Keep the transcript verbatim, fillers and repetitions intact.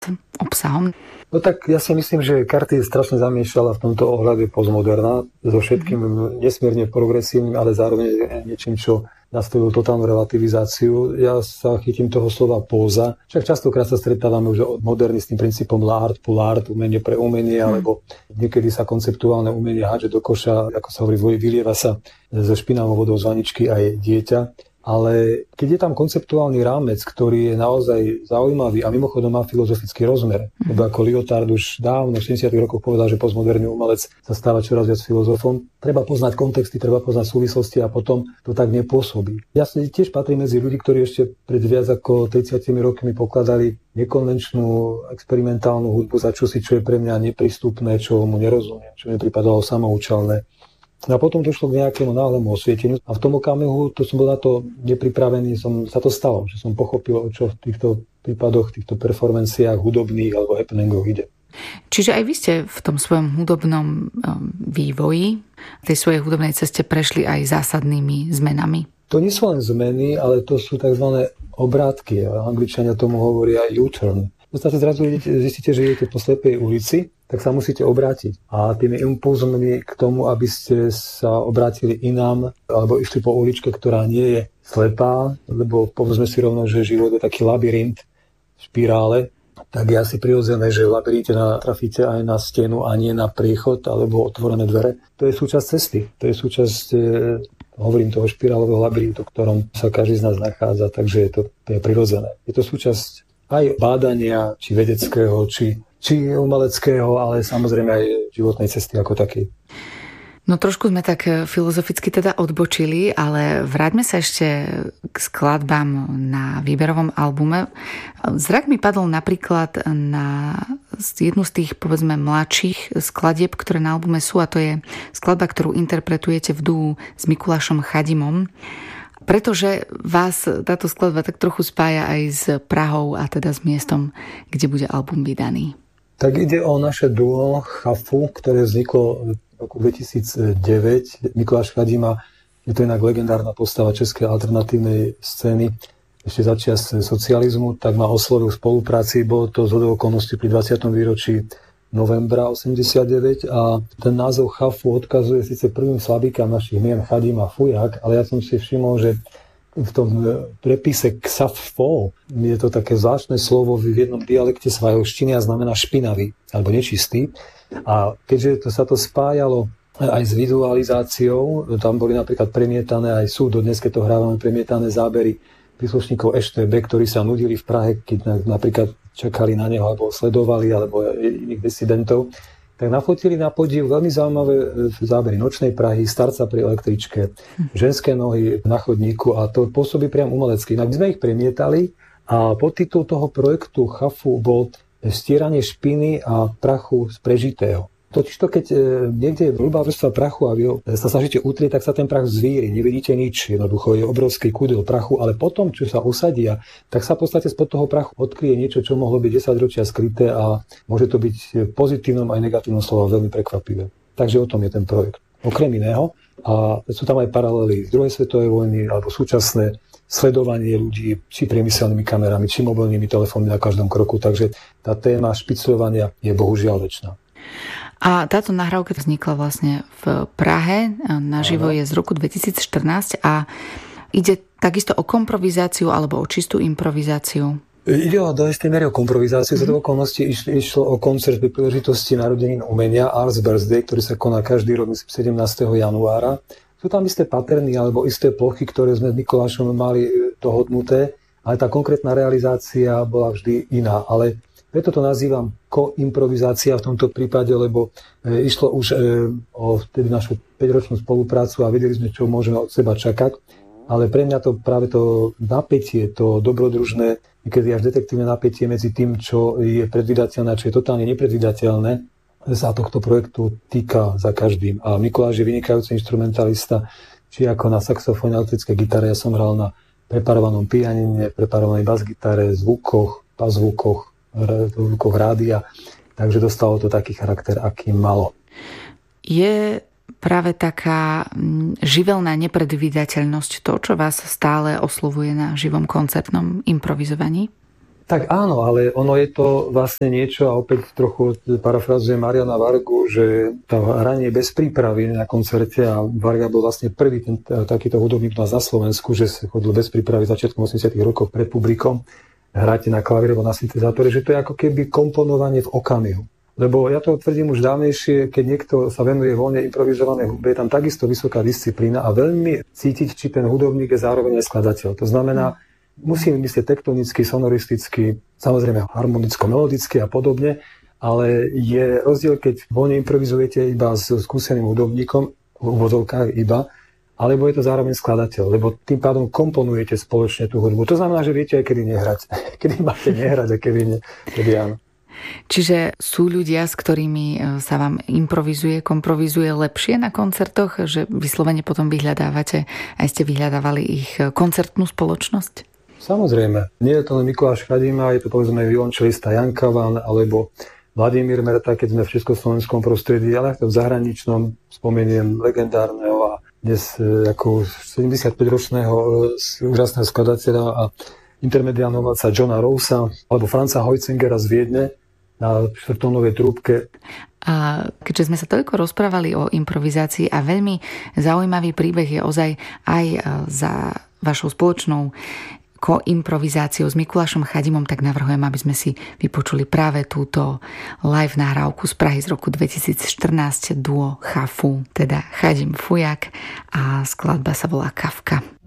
obsahom? No tak ja si myslím, že Cartier strašne zamiešala v tomto ohľade postmoderna so všetkým nesmierne progresívnym, ale zároveň niečím, čo nastavil totálnu relativizáciu. Ja sa chytím toho slova póza. Však častokrát sa stretávame už moderný s tým princípom l'art pour l'art, umenie pre umenie, alebo niekedy sa konceptuálne umenie hádže do koša, ako sa hovorí, vylieva sa zo špinavou vodou z vaničky aj dieťa. Ale keď je tam konceptuálny rámec, ktorý je naozaj zaujímavý a mimochodom má filozofický rozmer, mm. lebo ako Lyotard už dávno v sedemdesiatych rokoch povedal, že postmoderný umelec sa stáva čoraz viac filozofom, treba poznať kontexty, treba poznať súvislosti a potom to tak nepôsobí. Ja tiež patrím medzi ľudí, ktorí ešte pred viac ako tridsiatimi rokmi pokladali nekonvenčnú experimentálnu hudbu za čosi, čo je pre mňa neprístupné, čo mu nerozumiem, čo mi pripadalo samoučelné. A potom došlo k nejakému náhlemu osvieteniu a v tom okamihu, to som bol na to nepripravený, som, sa to stalo, že som pochopil, o čo v týchto prípadoch, v týchto performanciách hudobných alebo happeningoch ide. Čiže aj vy ste v tom svojom hudobnom vývoji, tej svojej hudobnej ceste prešli aj zásadnými zmenami? To nie sú len zmeny, ale to sú tzv. Obrátky. Angličania tomu hovoria U-turn. V podstate zrazu zistíte, že idete po slepej ulici, tak sa musíte obrátiť. A tými impulzmi k tomu, aby ste sa obrátili inám, alebo išli po uličke, ktorá nie je slepá, lebo povedzme si rovno, že život je taký labyrint, špirále, tak je asi prirodzené, že v labyrinte natrafíte aj na stenu a nie na priechod alebo otvorené dvere. To je súčasť cesty. To je súčasť, hovorím, toho špirálového labyrintu, v ktorom sa každý z nás nachádza, takže je to, to je prirodzené. Je to súčasť aj bádania, či vedeckého, či, či umeleckého, ale samozrejme aj životnej cesty ako takej. No trošku sme tak filozoficky teda odbočili, ale vráťme sa ešte k skladbám na výberovom albume. Zrak mi padol napríklad na jednu z tých, povedzme, mladších skladieb, ktoré na albume sú, a to je skladba, ktorú interpretujete v duu s Mikulášom Chadimom. Pretože vás táto skladba tak trochu spája aj s Prahou a teda s miestom, kde bude album vydaný. Tak ide o naše duo Chafu, ktoré vzniklo v roku dvetisícdeväť. Mikuláš Chadima je to inak legendárna postava českej alternatívnej scény ešte za čias socializmu, tak ma oslovil v spolupráci. Bolo to zhodou okolností pri dvadsiatom výročí novembra osemdesiatdeväť a ten názov Chafu odkazuje síce prvým slabíkam našich mien Chadim a Fujak, ale ja som si všimol, že v tom prepise Ksafo je to také zvláštne slovo v jednom dialekte svajolštiny a znamená špinavý alebo nečistý. A keďže to sa to spájalo aj s vizualizáciou, tam boli napríklad premietané, aj sú dodnes, keď to hrávame, premietané zábery príslušníkov eš té bé, ktorí sa nudili v Prahe, keď napríklad čakali na neho, alebo sledovali, alebo iných disidentov, tak nafotili na podiv veľmi zaujímavé zábery nočnej Prahy, starca pri električke, ženské nohy na chodníku a to pôsobí priam umelecky. Inak sme ich premietali a podtitul toho projektu Chafu bol Stieranie špiny a prachu z prežitého. Totižto, keď e, niekde je hrubá vrstva prachu a vy ho sa snažíte utrieť, tak sa ten prach zvíri. Nevidíte nič. Jednoducho je obrovský kúdel prachu, ale potom, čo sa usadia, tak sa v podstate spod toho prachu odkryje niečo, čo mohlo byť desaťročia skryté a môže to byť v pozitívnom aj negatívnom slova veľmi prekvapivé. Takže o tom je ten projekt. Okrem iného. A sú tam aj paralely z druhej svetovej vojny alebo súčasné sledovanie ľudí, či priemyselnými kamerami, či mobilnými telefónmi na každom kroku. Takže tá téma špicľovania je bohužiaľ večná. A táto nahrávka vznikla vlastne v Prahe, naživo je z roku dvetisícštrnásť a ide takisto o komprovizáciu alebo o čistú improvizáciu. Ide o do istej miery o komprovizáciu. Mm-hmm. Za to okolnosti išlo, išlo o koncert pri príležitosti narodenín umenia Arts Birthday, ktorý sa koná každý rok sedemnásteho januára. Sú tam isté paterny alebo isté plochy, ktoré sme s Mikulášom mali dohodnuté, ale tá konkrétna realizácia bola vždy iná. Ale preto to nazývam koimprovizácia v tomto prípade, lebo e, išlo už e, o vtedy našu päťročnú spoluprácu a vedeli sme, čo môžeme od seba čakať. Ale pre mňa to práve to napätie, to dobrodružné, niekedy až detektívne napätie medzi tým, čo je predvídateľné a čo je totálne nepredvídateľné, sa tohto projektu týka za každým. A Mikuláš je vynikajúci instrumentalista, či ako na saxofóne, elektrickej gitare. Ja som hral na preparovanom pianine, preparovanej basgitare, zvukoch, pazvukoch, zvukoch rádia. Takže dostalo to taký charakter, aký malo. Je práve taká živelná nepredvídateľnosť to, čo vás stále oslovuje na živom koncertnom improvizovaní? Tak áno, ale ono je to vlastne niečo, a opäť trochu parafrazujem Mariana Vargu, že to hranie bez prípravy na koncerte, a Varga bol vlastne prvý ten, takýto hudobník na Slovensku, že sa chodil bez prípravy začiatkom osemdesiatych rokov pred publikom, hráte na klavír alebo na syntezátore, že to je ako keby komponovanie v okamihu. Lebo ja to tvrdím už dávnejšie, keď niekto sa venuje voľne improvizovanej hudbe, je tam takisto vysoká disciplína a veľmi cítiť, či ten hudobník je zároveň aj skladateľ. To znamená, musíme myslieť tektonicky, sonoristicky, samozrejme harmonicko-melodicky a podobne, ale je rozdiel, keď voľne improvizujete iba s skúseným hudobníkom, v úvodzovkách iba, alebo je to zároveň skladateľ, lebo tým pádom komponujete spoločne tú hudbu. To znamená, že viete aj kedy nehrať. Kedy máte nehrať a kedy nie, kedy áno. Čiže sú ľudia, s ktorými sa vám improvizuje, komprovizuje lepšie na koncertoch, že vyslovene potom vyhľadávate, aj ste vyhľadávali ich koncertnú spoločnosť? Samozrejme. Nie je to len Mikuláš Chadíma, je to povedzme violončelista Jan Kavan alebo Vladimír Merta, keď sme v československom prostredí, ale aj v zahraničnom spomeniem legendárneho a dnes ako sedemdesiatpäťročného úžasného skladateľa a intermediánovaca Johna Rousa alebo Franza Heuzingera z Viedne na štvrtónovej trúbke. A keďže sme sa toľko rozprávali o improvizácii a veľmi zaujímavý príbeh je ozaj aj za vašou spoločnou koimprovizáciou s Mikulášom Chadimom, tak navrhujem, aby sme si vypočuli práve túto live nahrávku z Prahy z roku dvetisícštrnásť duo Chafu, teda Chadim Fujak, a skladba sa volá Kafka.